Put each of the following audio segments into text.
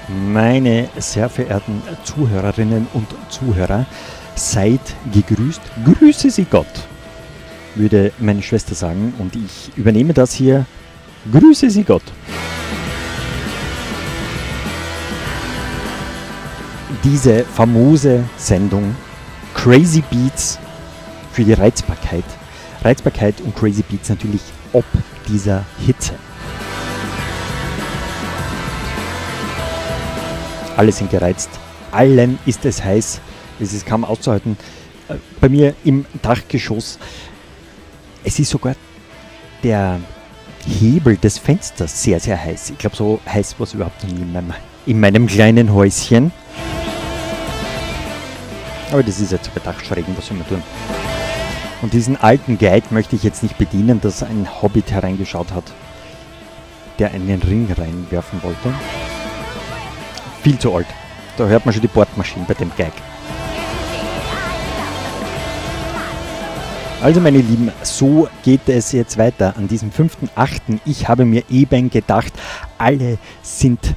Meine sehr verehrten Zuhörerinnen und Zuhörer, seid gegrüßt. Grüße Sie Gott, würde meine Schwester sagen. Und ich übernehme das hier. Grüße Sie Gott. Diese famose Sendung Crazy Beats für die Reizbarkeit. Reizbarkeit und Crazy Beats natürlich ob dieser Hitze. Alle sind gereizt, allen ist es heiß, es ist kaum auszuhalten. Bei mir im Dachgeschoss, es ist sogar der Hebel des Fensters sehr, sehr heiß. Ich glaube, so heiß war es überhaupt noch nie in meinem kleinen Häuschen. Aber das ist jetzt sogar Dachschrägen, was soll man tun? Und diesen alten Guide möchte ich jetzt nicht bedienen, dass ein Hobbit hereingeschaut hat, der einen Ring reinwerfen wollte. Viel zu alt. Da hört man schon die Bordmaschine bei dem Gag. Also meine Lieben, so geht es jetzt weiter an diesem 5.8. Ich habe mir eben gedacht, alle sind,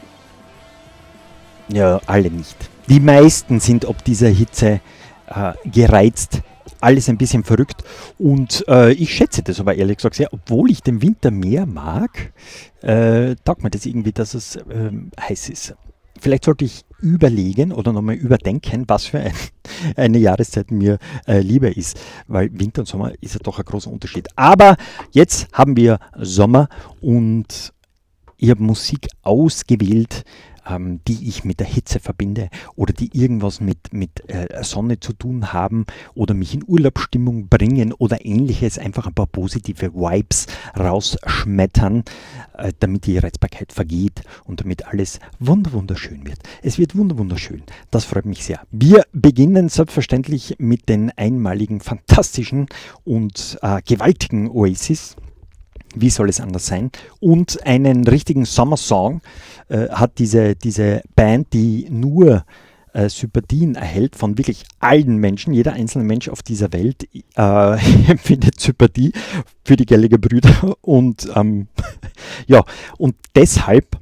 ja alle nicht. Die meisten sind ob dieser Hitze gereizt. Alles ein bisschen verrückt und ich schätze das aber ehrlich gesagt sehr, obwohl ich den Winter mehr mag, taugt mir das irgendwie, dass es heiß ist. Vielleicht sollte ich überlegen oder nochmal überdenken, was für eine Jahreszeit mir lieber ist, weil Winter und Sommer ist ja doch ein großer Unterschied. Aber jetzt haben wir Sommer und ich habe Musik ausgewählt, die ich mit der Hitze verbinde oder die irgendwas mit Sonne zu tun haben oder mich in Urlaubsstimmung bringen oder ähnliches, einfach ein paar positive Vibes rausschmettern, damit die Reizbarkeit vergeht und damit alles wunderschön wird. Es wird wunderschön, das freut mich sehr. Wir beginnen selbstverständlich mit den einmaligen, fantastischen und gewaltigen Oasis. Wie soll es anders sein? Und einen richtigen Summer-Song hat diese Band, die nur Sympathien erhält von wirklich allen Menschen. Jeder einzelne Mensch auf dieser Welt empfindet Sympathie für die Gallagher-Brüder. Und ja, und deshalb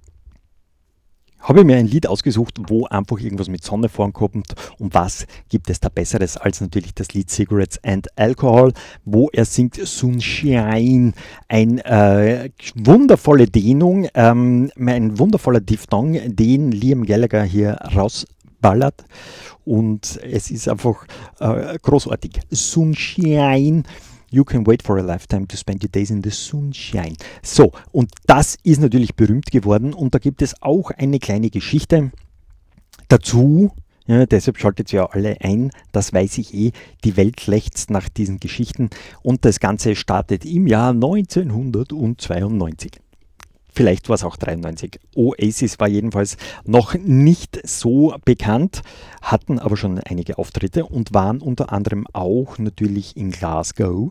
habe ich mir ein Lied ausgesucht, wo einfach irgendwas mit Sonne vorkommt. Und was gibt es da Besseres als natürlich das Lied Cigarettes and Alcohol, wo er singt Sunshine. Eine wundervolle Dehnung, ein wundervoller Diphthong, den Liam Gallagher hier rausballert. Und es ist einfach großartig. Sunshine. You can wait for a lifetime to spend your days in the sunshine. So, und das ist natürlich berühmt geworden und da gibt es auch eine kleine Geschichte dazu. Ja, deshalb schaltet ihr ja alle ein, das weiß ich eh, die Welt lechzt nach diesen Geschichten und das Ganze startet im Jahr 1992. Vielleicht war es auch 93. Oasis war jedenfalls noch nicht so bekannt, hatten aber schon einige Auftritte und waren unter anderem auch natürlich in Glasgow,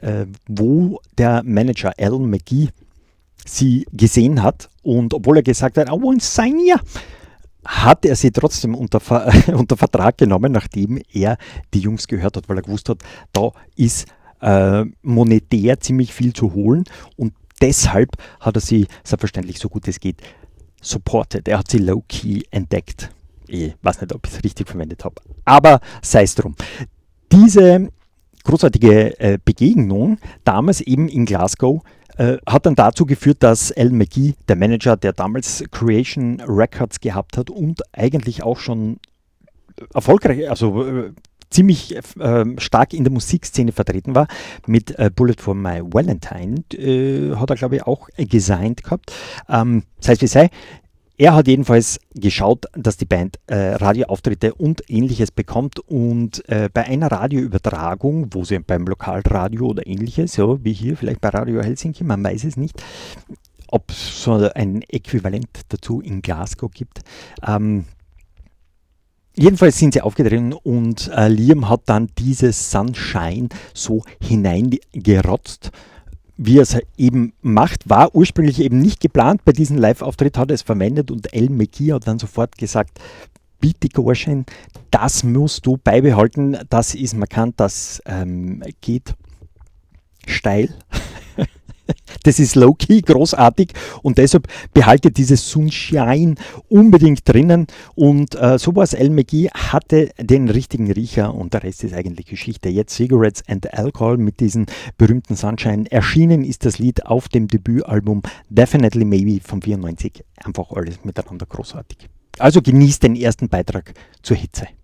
wo der Manager Alan McGee sie gesehen hat. Und obwohl er gesagt hat, I won't sign you, hat er sie trotzdem unter Vertrag genommen, nachdem er die Jungs gehört hat, weil er gewusst hat, da ist monetär ziemlich viel zu holen und deshalb hat er sie, selbstverständlich so gut es geht, supported. Er hat sie low-key entdeckt. Ich weiß nicht, ob ich es richtig verwendet habe. Aber sei es drum. Diese großartige Begegnung, damals eben in Glasgow, hat dann dazu geführt, dass Alan McGee, der Manager, der damals Creation Records gehabt hat und eigentlich auch schon erfolgreich, also ziemlich stark in der Musikszene vertreten war, mit Bullet for My Valentine, hat er, glaube ich, auch gesigned gehabt. Sei es wie sei, er hat jedenfalls geschaut, dass die Band Radioauftritte und ähnliches bekommt und bei einer Radioübertragung, wo sie beim Lokalradio oder ähnliches, so wie hier vielleicht bei Radio Helsinki, man weiß es nicht, ob es so ein Äquivalent dazu in Glasgow gibt, jedenfalls sind sie aufgetreten und Liam hat dann dieses Sunshine so hineingerotzt, wie er es eben macht. War ursprünglich eben nicht geplant. Bei diesem Live-Auftritt hat er es verwendet und Alan McGee hat dann sofort gesagt, bitte Gorschen, das musst du beibehalten, das ist markant, das geht steil. Das ist low-key großartig und deshalb behalte dieses Sunshine unbedingt drinnen. Und sowas El McGee hatte den richtigen Riecher und der Rest ist eigentlich Geschichte. Jetzt Cigarettes and Alcohol mit diesem berühmten Sunshine. Erschienen ist das Lied auf dem Debütalbum Definitely Maybe von 94. Einfach alles miteinander großartig. Also genießt den ersten Beitrag zur Hitze.